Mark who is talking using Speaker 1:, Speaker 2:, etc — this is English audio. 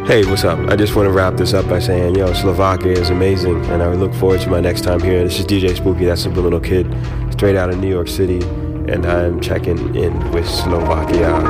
Speaker 1: Hey, what's up? I just want to wrap this up by saying, yo, Slovakia is amazing, and I look forward to my next time here. This is DJ Spooky, that Subliminal Kid, straight out of New York City, and I'm checking in with Slovakia.